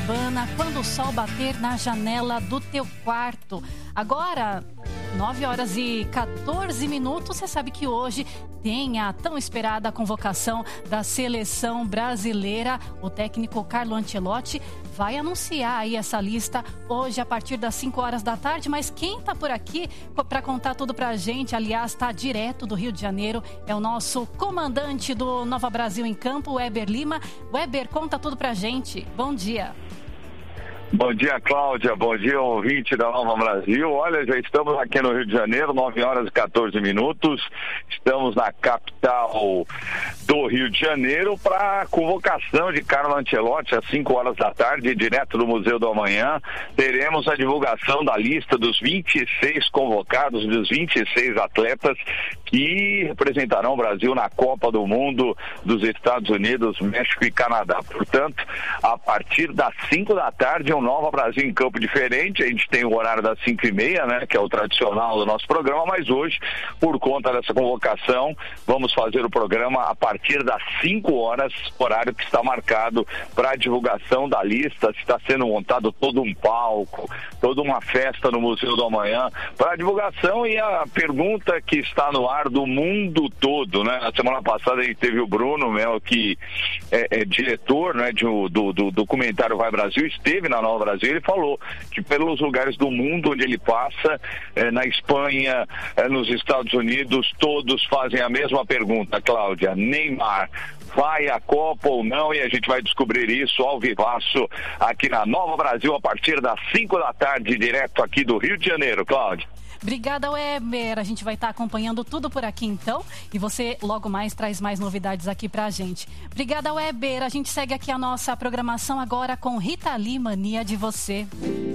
Urbana, quando o sol bater na janela do teu quarto. Agora, 9h14, você sabe que hoje tem a tão esperada convocação da seleção brasileira. O técnico Carlo Ancelotti vai anunciar aí essa lista hoje a partir das 5h, mas quem está por aqui para contar tudo pra gente, aliás, está direto do Rio de Janeiro, é o nosso comandante do Nova Brasil em Campo, Weber Lima. Weber, conta tudo pra gente. Bom dia. Bom dia, Cláudia. Bom dia, ouvinte da Nova Brasil. Olha, já estamos aqui no Rio de Janeiro, 9h14. Estamos na capital do Rio de Janeiro para a convocação de Carlo Ancelotti às 5h, direto do Museu do Amanhã. Teremos a divulgação da lista dos 26 convocados, dos 26 atletas que representarão o Brasil na Copa do Mundo dos Estados Unidos, México e Canadá. Portanto, a partir das 5h, um Nova Brasil em Campo diferente. A gente tem o horário das 5h30, né, que é o tradicional do nosso programa, mas hoje, por conta dessa convocação, vamos fazer o programa a partir das 5h, horário que está marcado para a divulgação da lista. Está sendo montado todo um palco, toda uma festa no Museu do Amanhã para a divulgação, e a pergunta que está no ar do mundo todo, né? Na semana passada a gente teve o Bruno Mel, que é diretor, né, do documentário Vai Brasil, esteve na Nova Brasil. Ele falou que pelos lugares do mundo onde ele passa, na Espanha, nos Estados Unidos, todos fazem a mesma pergunta, Cláudia: Neymar vai à Copa ou não? E a gente vai descobrir isso ao vivaço aqui na Nova Brasil a partir das 5h, direto aqui do Rio de Janeiro, Cláudia. Obrigada, Weber. A gente vai estar acompanhando tudo por aqui, então. E você, logo mais, traz mais novidades aqui pra gente. Obrigada, Weber. A gente segue aqui a nossa programação agora com Rita Lee, Mania de Você.